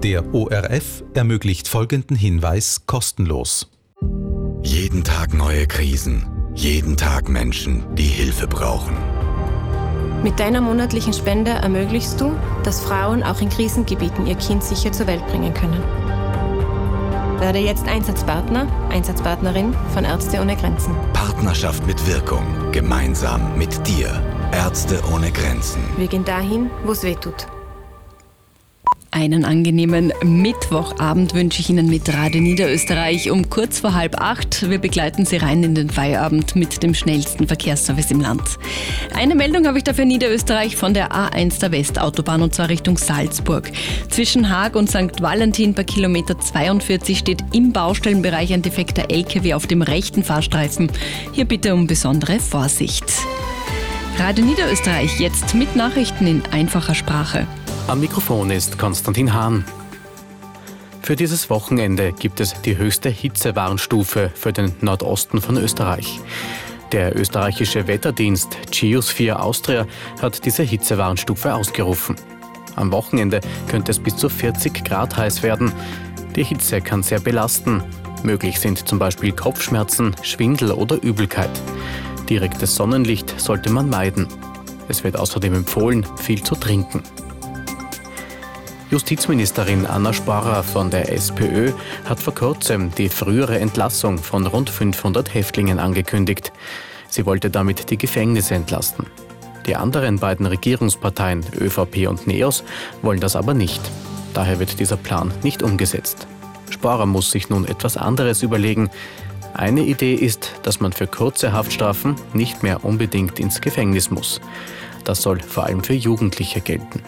Der ORF ermöglicht folgenden Hinweis kostenlos. Jeden Tag neue Krisen, jeden Tag Menschen, die Hilfe brauchen. Mit deiner monatlichen Spende ermöglichst du, dass Frauen auch in Krisengebieten ihr Kind sicher zur Welt bringen können. Werde jetzt Einsatzpartner, Einsatzpartnerin von Ärzte ohne Grenzen. Partnerschaft mit Wirkung. Gemeinsam mit dir. Ärzte ohne Grenzen. Wir gehen dahin, wo es weh tut. Einen angenehmen Mittwochabend wünsche ich Ihnen mit Radio Niederösterreich um kurz vor 7:30. Wir begleiten Sie rein in den Feierabend mit dem schnellsten Verkehrsservice im Land. Eine Meldung habe ich dafür Niederösterreich von der A1 der Westautobahn und zwar Richtung Salzburg. Zwischen Haag und St. Valentin bei Kilometer 42 steht im Baustellenbereich ein defekter LKW auf dem rechten Fahrstreifen. Hier bitte um besondere Vorsicht. Radio Niederösterreich jetzt mit Nachrichten in einfacher Sprache. Am Mikrofon ist Konstantin Hahn. Für dieses Wochenende gibt es die höchste Hitzewarnstufe für den Nordosten von Österreich. Der österreichische Wetterdienst Geosphere Austria hat diese Hitzewarnstufe ausgerufen. Am Wochenende könnte es bis zu 40 Grad heiß werden. Die Hitze kann sehr belasten. Möglich sind zum Beispiel Kopfschmerzen, Schwindel oder Übelkeit. Direktes Sonnenlicht sollte man meiden. Es wird außerdem empfohlen, viel zu trinken. Justizministerin Anna Sporrer von der SPÖ hat vor kurzem die frühere Entlassung von rund 500 Häftlingen angekündigt. Sie wollte damit die Gefängnisse entlasten. Die anderen beiden Regierungsparteien, ÖVP und NEOS, wollen das aber nicht. Daher wird dieser Plan nicht umgesetzt. Sporrer muss sich nun etwas anderes überlegen. Eine Idee ist, dass man für kurze Haftstrafen nicht mehr unbedingt ins Gefängnis muss. Das soll vor allem für Jugendliche gelten.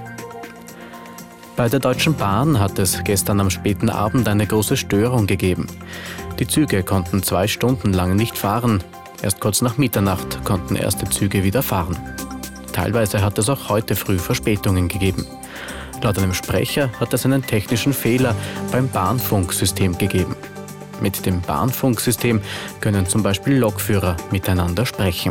Bei der Deutschen Bahn hat es gestern am späten Abend eine große Störung gegeben. Die Züge konnten 2 Stunden lang nicht fahren. Erst kurz nach Mitternacht konnten erste Züge wieder fahren. Teilweise hat es auch heute früh Verspätungen gegeben. Laut einem Sprecher hat es einen technischen Fehler beim Bahnfunksystem gegeben. Mit dem Bahnfunksystem können zum Beispiel Lokführer miteinander sprechen.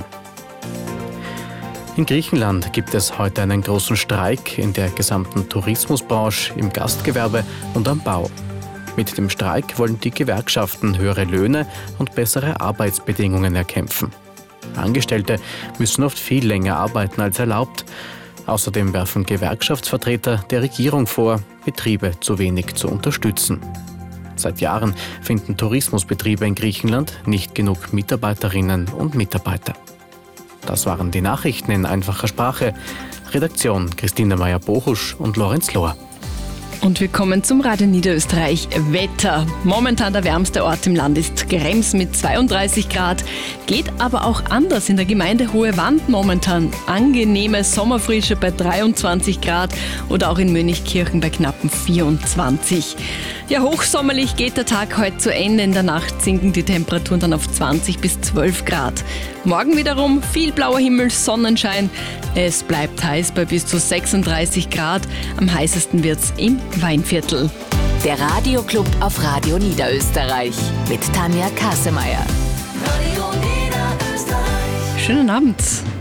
In Griechenland gibt es heute einen großen Streik in der gesamten Tourismusbranche, im Gastgewerbe und am Bau. Mit dem Streik wollen die Gewerkschaften höhere Löhne und bessere Arbeitsbedingungen erkämpfen. Angestellte müssen oft viel länger arbeiten als erlaubt. Außerdem werfen Gewerkschaftsvertreter der Regierung vor, Betriebe zu wenig zu unterstützen. Seit Jahren finden Tourismusbetriebe in Griechenland nicht genug Mitarbeiterinnen und Mitarbeiter. Das waren die Nachrichten in einfacher Sprache. Redaktion Christine Meyer-Bohusch und Lorenz Lohr. Und wir kommen zum Radio Niederösterreich Wetter. Momentan der wärmste Ort im Land ist Krems mit 32 Grad. Geht aber auch anders in der Gemeinde Hohe Wand momentan. Angenehme Sommerfrische bei 23 Grad oder auch in Mönchkirchen bei knappen 24. Ja, hochsommerlich geht der Tag heute zu Ende. In der Nacht sinken die Temperaturen dann auf 20 bis 12 Grad. Morgen wiederum viel blauer Himmel, Sonnenschein. Es bleibt heiß bei bis zu 36 Grad. Am heißesten wird's im Weinviertel. Der Radioclub auf Radio Niederösterreich mit Tanja Kasemeyer. Schönen Abend.